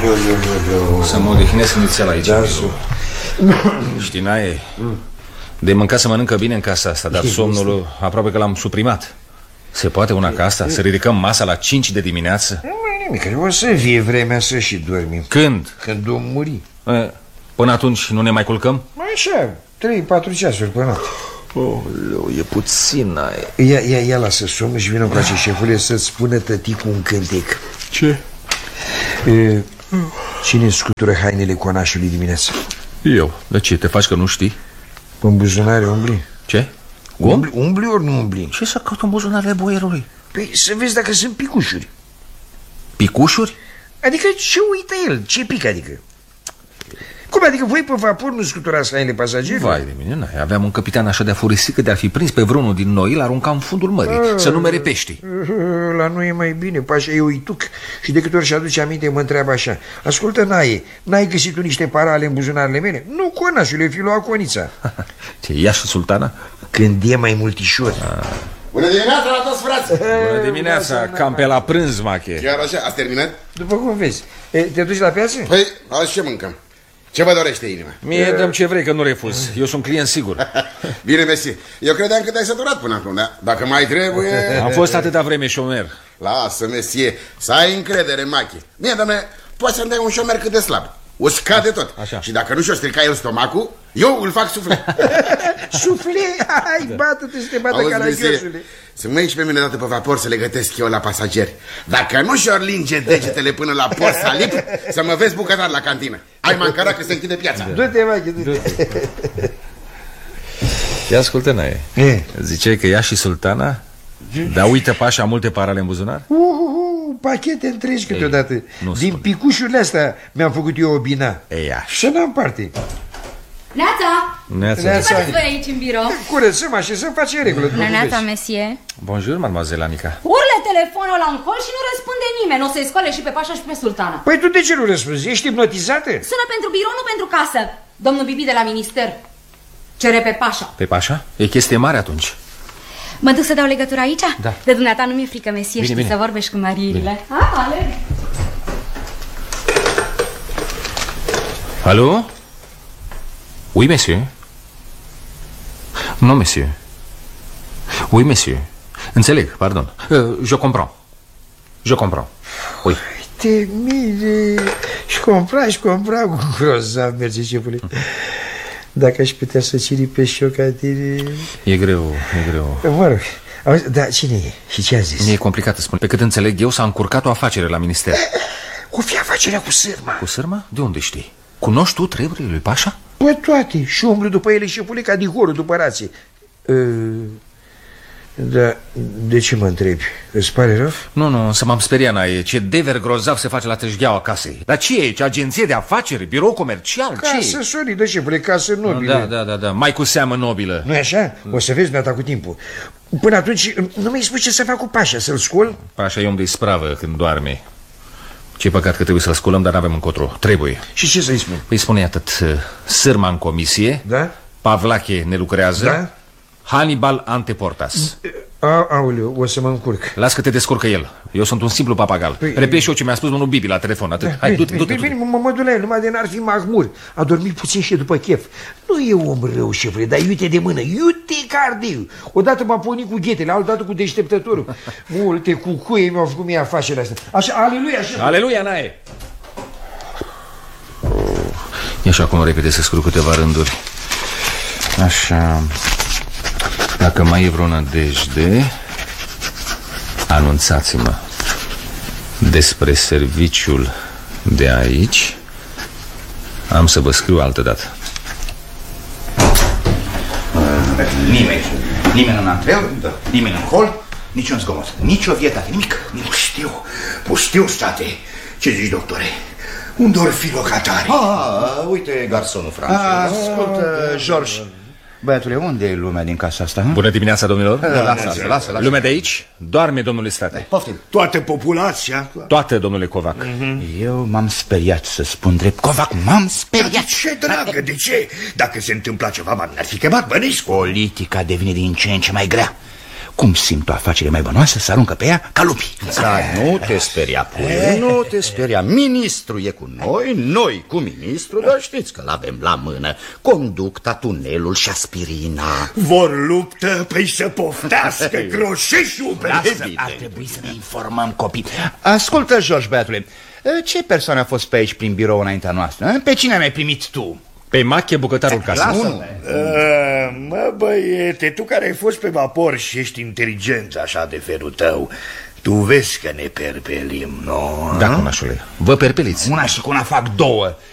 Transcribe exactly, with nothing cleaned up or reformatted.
Eu, eu, eu, eu. Să mă odihnesc inițial aici. Da, știi, Nae, de mâncat să mănâncă bine în casa asta, dar somnul aproape că l-am suprimat. Se poate una ca asta? Să ridicăm masa la cinci de dimineață? Nu mai nimic, o să fie vremea să și dormim. Când? Când vom muri. Până atunci nu ne mai culcăm? Mai așa, trei patru ceasuri până noapte. Oh, e puțin, Nae. Ia, ia, ia lasă somnul și vină încoace, șefule, să-ți spună tăticul un cântec. Ce? E, cine scutură hainele conașului dimineața? Eu. De ce? Te faci că nu știi? În buzunare umbli. Ce? Umbli, umbli ori nu umbli? Ce să caut în buzunarele boierului? Păi să vezi dacă sunt picușuri. Picușuri? Adică ce uită el? Ce pic adică? Cum adică voi pe vapor nu scuturați hainele pasagerilor? Vai de mine, n-ai. Aveam un capitan așa de afurisit că de-ar fi prins pe vreunul din noi, l-arunca în fundul mării, a, să numere pești. La noi e mai bine, Pașa e uituc. Și de câte ori și-aduce aminte mă întreabă așa: ascultă, Nae, n-ai găsit tu niște parale în buzunarele mele? Nu, conașule, fi luat conița. Ce, ia și sultana? Când e mai multișor. A. Bună dimineața la toți, frați! Bună dimineața, cam pe la prânz, Mache. Chiar așa, ați terminat? După cum vezi. E, te duci la piață? Păi, azi ce mâncăm? Ce vă dorește inima? Mie dăm ce vrei, că nu refuz. Eu sunt client sigur. Bine, mersi. Eu credeam că te-ai săturat până acum, da? Dacă mai trebuie... Am fost atâta vreme șomer. Lasă, mesie, să ai încredere, Machi. Mie, doamne, poți să-mi dai un șomer cât de slab. O scade tot. Așa. Și dacă nu și-o strica el stomacul, eu îl fac sufle. Sufle? Hai, da. Bată-te să te bată caragiosule. Să mă ieși pe mine dată pe vapor să le gătesc eu la pasageri. Dacă nu și-or linge degetele până la Port Salip, să mă vezi bucătar la cantină. Ai mancara că se închide piața. Du-te, Machi, du-te. Ia ascultă, Nae. Ziceai că ia și sultana, dar uită Pașa multe parale în buzunar? Uh, uh, pachete întregi câteodată. Din spune. Picușurile astea mi-am făcut eu o bina. Eia. Și n-am parte. Neața! Neața! Ce faceți voi aici în birou? Curățăm și să face regulă. Neața, mesie. Bonjour, mademoiselle Anica. Urle telefonul la un hol și nu răspunde nimeni. O să-i scoale și pe Pașa și pe sultana. Păi tu de ce nu răspunzi? Ești hipnotizată? Sună pentru birou, nu pentru casă. Domnul Bibi de la minister cere pe Pașa. Pe Pașa? E chestie mare atunci. Mă duc să dau legătura aici? Da. De dumneata nu mi-e frică, mesie, bine, știi bine. să vorbești cu măriile. Ha, aleg. Alo? Oui, monsieur. Non, monsieur. Oui, monsieur. Înțeleg, pardon. Uh, je comprends. Je comprends. Oui. Te mire. Și compra, și compra cu grozav, merge șefule. Dacă aș putea să ciripe și eu ca tine... E greu, e greu. Mă rog, auzi, dar cine e? Și ce a zis? E complicat să spun. Pe cât înțeleg eu, s-a încurcat o afacere la minister. O fi afacerea cu sârma. Cu sârma? De unde știi? Cunoști tu treburile lui Pașa? Păi toate. Și umblu după ele șefule ca dihorul după rație. Uh, da, de ce mă întrebi? Îți pare rău? Nu, nu, să m-am speriat, Nae. Ce dever grozav se face la tâșgheaua casei. Dar ce e? Ce agenție de afaceri? Birou comercial? Casă ce solidă, șefule, casă nobilă. Da, da, da, da. Mai cu seamă nobilă. Nu-i așa? O să vezi, mi-a cu timpul. Până atunci, nu mi-ai spus ce să fac cu Pașa, să-l scol? Pașa e om de ispravă când doarme. Ce păcat că trebuie să-l sculăm, dar n-avem încotro. Trebuie. Și ce să-i spun? Păi spune atât. Sârma în comisie. Da? Pavlache ne lucrează. Da? Hannibal anteportas. A, aoleu, o să mă încurc. Las că te descurcă el. Eu sunt un simplu papagal. Păi, Repet și eu ce mi-a spus domnul Bibi la telefon. Atât. Da, hai, du-te, du-te. Bine, mă, mă duc la el, numai de n-ar fi mahmur. A dormit puțin și după chef. Nu e om rău, șefule, dar iute de mână, iute cardiu. Odată m-a pornit cu ghetele, altădată cu deșteptătorul. Multe cucuie mi-au făcut mie afacerea asta. Așa, aleluia, șefule. Aleluia, Nae. E așa cum repede să scriu câteva rânduri. Așa. Dacă mai e vreo nădejde, anunțați-mă despre serviciul de aici. Am să vă scriu altă dată. Nimeni, nimeni în antreu, da. Nimeni în hol, niciun zgomot, nici o vietate, nimic. Pustiu, pustiu, state. Ce zici, doctore? Unde or fi locatari? Ah, uite garsonul Franț. Ascultă, George. Băiatule, unde e lumea din casa asta? Hm? Bună dimineața, domnilor. Da, lasă, lasă, lasă. Lumea de aici doarme, domnule state. Poftim. Toată populația. Toată, domnule Covac. Mm-hmm. Eu m-am speriat, să spun drept. Covac, m-am speriat. De ce, dragă, de ce? Dacă se întâmpla ceva, n-ar fi chemat Bănescu. Politica devine din ce în ce mai grea. cum simt o afacere mai bănoasă, să aruncă pe ea ca lupii. Da, nu te speria, pui, nu te speria. Ministru e cu noi, noi cu ministru, dar știți că l-avem la mână. Conducta, tunelul și aspirina. Vor luptă, păi să poftească croșeșul pe Lasă, ar trebui să ne informăm, copii. Ascultă, George, băiatule, ce persoană a fost pe aici prin birou înaintea noastră? Pe cine mi-ai primit tu? Pe Mache, bucătarul casei. Uh, mă, băiete, tu care ai fost pe vapor și ești inteligent așa de felul tău, tu vezi că ne perpelim, nu? Da, cunașule, vă perpeliți. Una și cu una fac două.